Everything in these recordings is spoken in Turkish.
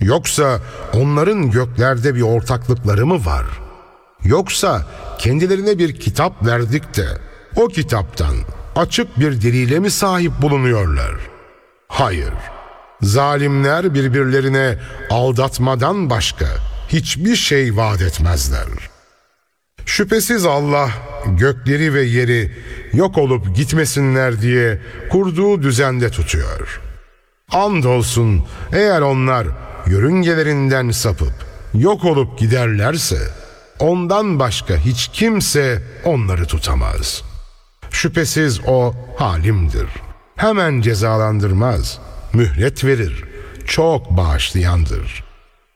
Yoksa onların göklerde bir ortaklıkları mı var? Yoksa kendilerine bir kitap verdik de o kitaptan açık bir delile mi sahip bulunuyorlar? Hayır. Zalimler birbirlerine aldatmadan başka hiçbir şey vaat etmezler. Şüphesiz Allah gökleri ve yeri yok olup gitmesinler diye kurduğu düzende tutuyor. Andolsun eğer onlar yörüngelerinden sapıp yok olup giderlerse ondan başka hiç kimse onları tutamaz. Şüphesiz o halimdir. Hemen cezalandırmaz, mühlet verir, çok bağışlayandır.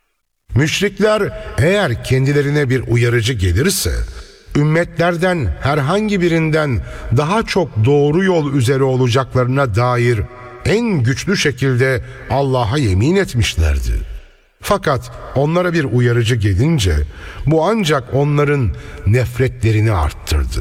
Müşrikler eğer kendilerine bir uyarıcı gelirse, ümmetlerden herhangi birinden daha çok doğru yol üzere olacaklarına dair en güçlü şekilde Allah'a yemin etmişlerdi. Fakat onlara bir uyarıcı gelince, bu ancak onların nefretlerini arttırdı.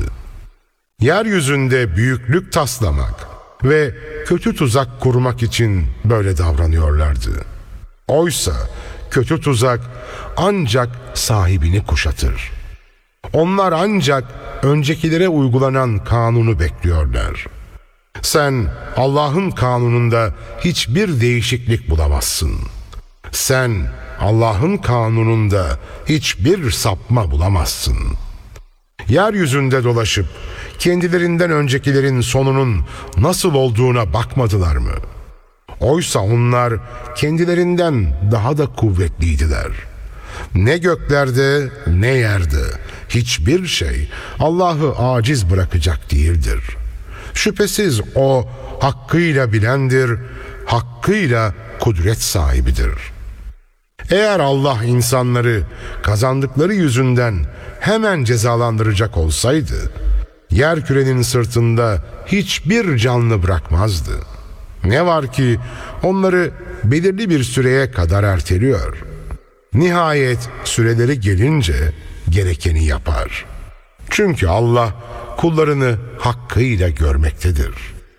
Yeryüzünde büyüklük taslamak ve kötü tuzak kurmak için böyle davranıyorlardı. Oysa kötü tuzak ancak sahibini kuşatır. Onlar ancak öncekilere uygulanan kanunu bekliyorlar. Sen Allah'ın kanununda hiçbir değişiklik bulamazsın. Sen Allah'ın kanununda hiçbir sapma bulamazsın. Yeryüzünde dolaşıp kendilerinden öncekilerin sonunun nasıl olduğuna bakmadılar mı? Oysa onlar kendilerinden daha da kuvvetliydiler. Ne göklerde ne yerde hiçbir şey Allah'ı aciz bırakacak değildir. Şüphesiz O hakkıyla bilendir, hakkıyla kudret sahibidir. Eğer Allah insanları kazandıkları yüzünden hemen cezalandıracak olsaydı, yerkürenin sırtında hiçbir canlı bırakmazdı. Ne var ki onları belirli bir süreye kadar erteliyor. Nihayet süreleri gelince gerekeni yapar. Çünkü Allah kullarını hakkıyla görmektedir.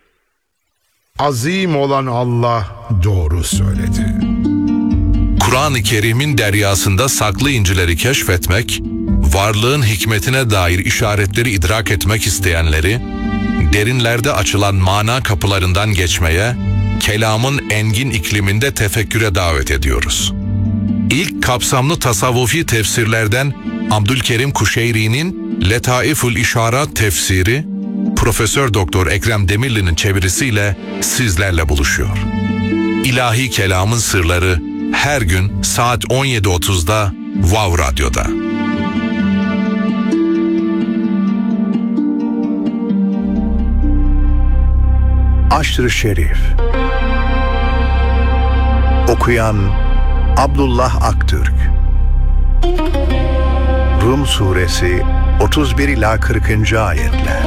Azim olan Allah doğru söyledi. Kur'an-ı Kerim'in deryasında saklı incileri keşfetmek, varlığın hikmetine dair işaretleri idrak etmek isteyenleri, derinlerde açılan mana kapılarından geçmeye, kelamın engin ikliminde tefekküre davet ediyoruz. İlk kapsamlı tasavvufi tefsirlerden Abdülkerim Kuşeyri'nin Letaiful İşarat tefsiri, Profesör Doktor Ekrem Demirli'nin çevirisiyle sizlerle buluşuyor. İlahi kelamın sırları her gün saat 17.30'da Vav Radyo'da. Aşr-ı Şerif. Okuyan Abdullah Aktürk. Rum Suresi 31 ila 40. ayetler.